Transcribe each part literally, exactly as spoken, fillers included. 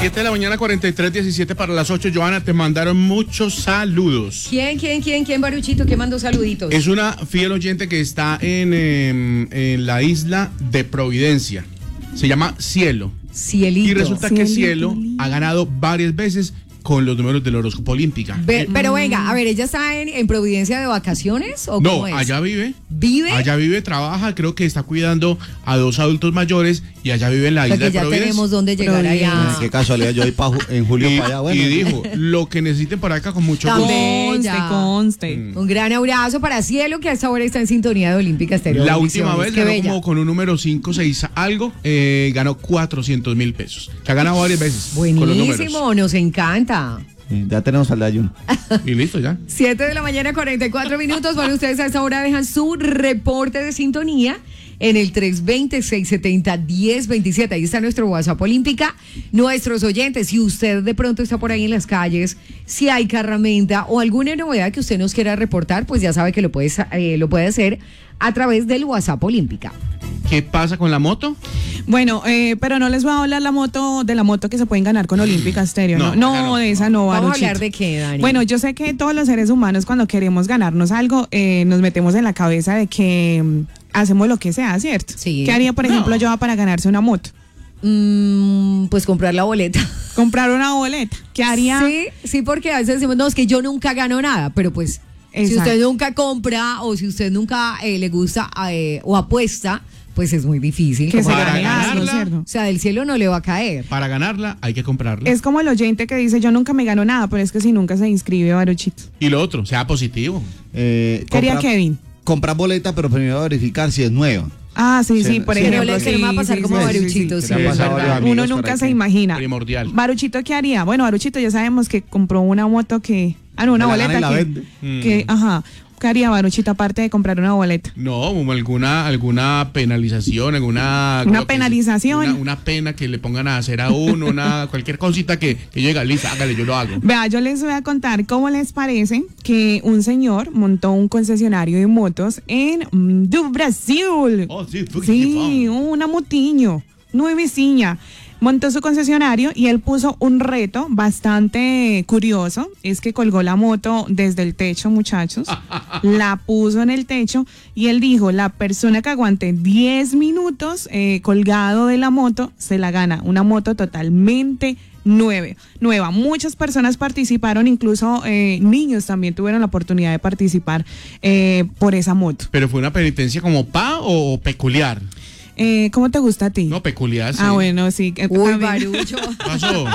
siete de la mañana, cuarenta y tres, diecisiete para las ocho. Johanna, te mandaron muchos saludos. ¿Quién, quién, quién, quién, Baruchito? ¿Quién mandó saluditos? Es una fiel oyente que está en, eh, en la isla de Providencia. Se llama Cielo. Cielito. Y resulta Cielito, que Cielo lindo. ha ganado varias veces con los números del horóscopo olímpica. Ve- pero venga, a ver, ¿ella está en, en Providencia de vacaciones o No, cómo es? allá vive. ¿Vive? Allá vive, trabaja, creo que está cuidando a dos adultos mayores y allá vive en la O sea isla que de ya Providencia. tenemos dónde llegar Providencia. allá. Qué casualidad, yo voy pa ju- en julio Y, para allá. Bueno, y dijo, lo que necesiten por acá con mucho gusto. También. Conste, Bella. conste. Mm. Un gran abrazo para Cielo, que a esta hora está en sintonía de Olímpica Estéreo. La Bendiciones. última vez Qué ganó bella. como con un número cinco, seis algo, eh, ganó cuatrocientos mil pesos. Que ha ganado varias veces con los números. Buenísimo, nos encanta. sí, ya tenemos al de ayuno. Y listo ya. siete de la mañana, cuarenta y cuatro minutos. Bueno, ustedes a esta hora dejan su reporte de sintonía en el tres dos cero, seis siete cero, uno cero dos siete. Ahí está nuestro WhatsApp Olímpica. Nuestros oyentes, si usted de pronto está por ahí en las calles, si hay carramenta o alguna novedad que usted nos quiera reportar, pues ya sabe que lo puede, sa- eh, lo puede hacer a través del WhatsApp Olímpica. ¿Qué pasa con la moto? Bueno, eh, pero no les voy a hablar la moto de la moto que se pueden ganar con Olímpica Estéreo. No, No, esa no, no. de esa no, Vamos a Baruchito. hablar de qué, Dani. Bueno, yo sé que todos los seres humanos cuando queremos ganarnos algo, eh, nos metemos en la cabeza de que mm, hacemos lo que sea, ¿cierto? Sí. ¿Qué haría, por No. ejemplo, yo para ganarse una moto? Mm, pues comprar la boleta. Comprar una boleta. ¿Qué haría? Sí, sí, porque a veces decimos, no, es que yo nunca gano nada, pero pues si Exacto. usted nunca compra o si usted nunca eh, le gusta eh, o apuesta, pues es muy difícil. Que como se para gane algo, ganarla. ¿cierto? O sea, del cielo no le va a caer. Para ganarla hay que comprarla. Es como el oyente que dice, yo nunca me gano nada, pero es que si nunca se inscribe, Baruchito. Y lo otro, sea positivo. Eh, ¿Qué haría compra- Kevin? Comprar boleta, pero primero verificar si es nueva. Ah, sí, sí, Sí, por sí. ejemplo. Pero le- que no me va a pasar sí, como sí, a sí, Baruchito, sí. Que le sí, ha es pasado a varios verdad. amigos Uno por nunca ahí se que- imagina. Primordial. Baruchito, ¿qué haría? Bueno, Baruchito ya sabemos que compró una moto que... Ah, no, una Me la boleta gana y la que, vende. que... Ajá. ¿Qué haría Baruchito aparte de comprar una boleta? No, como alguna, alguna penalización, alguna... Una lo que- penalización. Una, una pena que le pongan a hacer a uno, una, cualquier cosita que, que llega, lista, hágale, yo lo hago. Vea, yo les voy a contar cómo les parece que un señor montó un concesionario de motos en mm, do Brasil. Oh, sí, fue Sí, una motiño, nuevecilla. Montó su concesionario y él puso un reto bastante curioso. Es que colgó la moto desde el techo, muchachos. La puso en el techo y él dijo, la persona que aguante diez minutos eh, colgado de la moto, se la gana. Una moto totalmente nueve, nueva. Muchas personas participaron, incluso eh, niños también tuvieron la oportunidad de participar eh, por esa moto. ¿Pero fue una penitencia como pa o peculiar? Eh, ¿Cómo te gusta a ti? No, peculiar, sí. Ah, bueno, sí. que Uy, también. Barucho. ¿Qué pasó?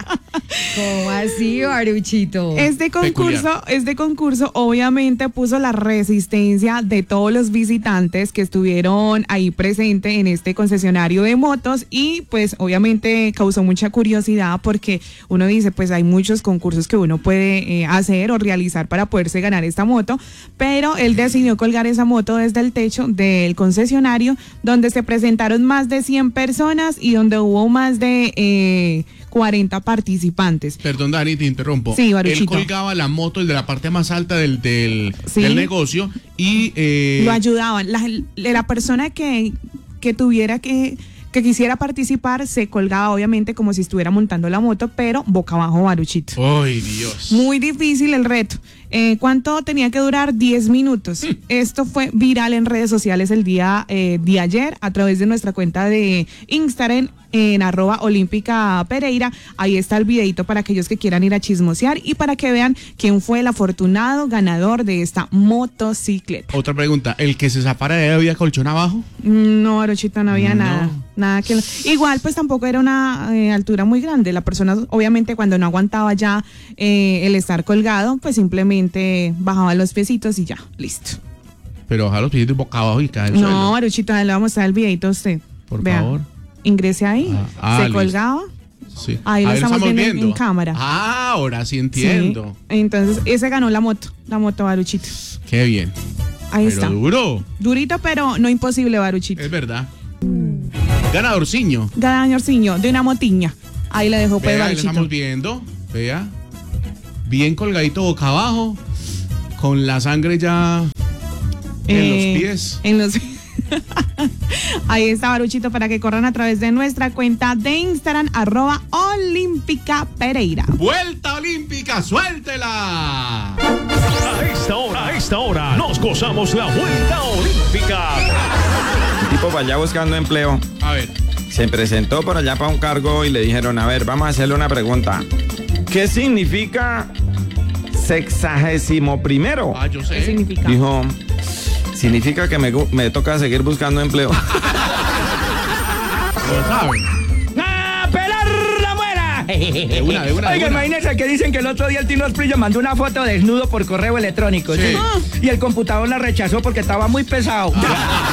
¿Cómo así, Baruchito? Este concurso, este concurso obviamente puso la resistencia de todos los visitantes que estuvieron ahí presentes en este concesionario de motos y pues obviamente causó mucha curiosidad porque uno dice pues hay muchos concursos que uno puede eh, hacer o realizar para poderse ganar esta moto, pero él decidió colgar esa moto desde el techo del concesionario donde se presentaron más de cien personas y donde hubo más de eh, cuarenta participantes. Perdón, Dani, te interrumpo. Sí, Él Baruchito. colgaba la moto desde la parte más alta del, del, Sí. del negocio y... eh, Lo ayudaban. La, la persona que, que tuviera que, que quisiera participar se colgaba obviamente como si estuviera montando la moto, pero boca abajo, Baruchito. ¡Ay, Dios! Muy difícil el reto. Eh, ¿Cuánto tenía que durar? diez minutos. Esto fue viral en redes sociales el día eh, de ayer a través de nuestra cuenta de Instagram en arroba olímpica Pereira. Ahí está el videito para aquellos que quieran ir a chismosear y para que vean quién fue el afortunado ganador de esta motocicleta. Otra pregunta, ¿el que se zafara de ahí había colchón abajo? No, Arochita, no había No. nada. Nada que igual pues tampoco era una eh, altura muy grande. La persona obviamente cuando no aguantaba ya eh, el estar colgado, pues simplemente bajaba los piecitos y ya, listo. Pero ojalá los pies boca abajo y cae al No, suelo. Arochita, le vamos a mostrar el videito a usted. Por Vea, favor. Ingrese ahí, Ah, ah, se listo. colgaba. Sí. Ahí lo estamos viendo en- en cámara. Ah, ahora sí entiendo. Sí. Entonces, ese ganó la moto, la moto Baruchito. Qué bien. Ahí Pero está. duro, Durito, pero no imposible, Baruchito. es verdad. Ganadorciño. Ganadorciño de una motiña. Ahí la dejó pues Vea, ahí lo Baruchito. estamos viendo. Vea. Bien colgadito boca abajo. Con la sangre ya en Eh, los pies. En los Ahí está, Baruchito, para que corran a través de nuestra cuenta de Instagram, arroba Olímpica Pereira. ¡Vuelta olímpica, suéltela! A esta hora, a esta hora, nos gozamos la vuelta olímpica. Un tipo para allá buscando empleo. A ver. Se presentó por allá para un cargo y le dijeron, a ver, vamos a hacerle una pregunta. ¿Qué significa sexagésimo primero? Ah, yo sé. ¿Qué significa? Dijo, significa que me, gu- me toca seguir buscando empleo. Lo saben. ¡A pelar la muela! De una, de una, de Oiga, una. imagínense que dicen que el otro día el Tino Asprilla mandó una foto desnudo por correo electrónico, Sí. ¿sí? Y el computador la rechazó porque estaba muy pesado.